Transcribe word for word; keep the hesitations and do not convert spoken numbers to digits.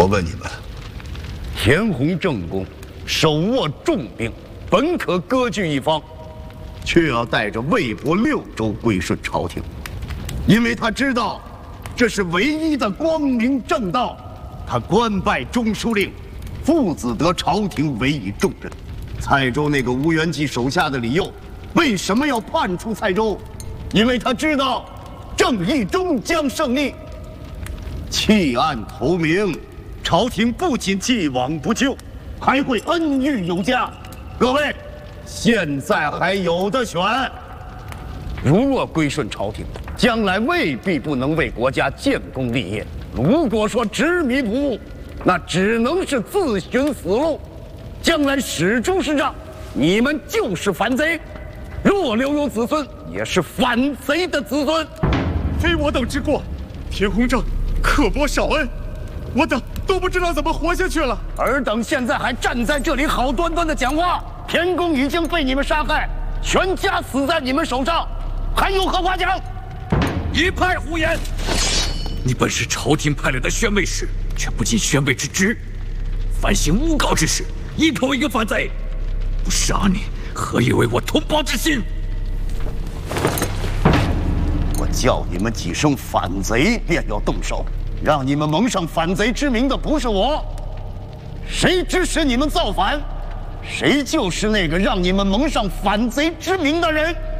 问你们， 田弘正公手握重兵，本可割据一方，却要带着魏博六州归顺朝廷，因为他知道这是唯一的光明正道。他官拜中书令，父子得朝廷委以重任。蔡州那个吴元济手下的李佑，为什么要叛出蔡州？因为他知道正义终将胜利。弃暗投明，朝廷不仅既往不咎，还会恩遇有加。各位，现在还有的选。如若归顺朝廷，将来未必不能为国家建功立业；如果说执迷不悟，那只能是自寻死路。将来史诸事长，你们就是反贼；若留有子孙，也是反贼的子孙。 非我等之过，田弘正刻薄少恩，我等都不知道怎么活下去了。 尔等现在还站在这里好端端的讲话，田公已经被你们杀害，全家死在你们手上，还有何话讲？ 一派胡言！你本是朝廷派来的宣慰使，却不尽宣慰之职，反行诬告之事，一口一个反贼，不杀你，何以为我同胞之心？ 我叫你们几声反贼，便要动手，让你们蒙上反贼之名的不是我。谁支持你们造反，谁就是那个让你们蒙上反贼之名的人。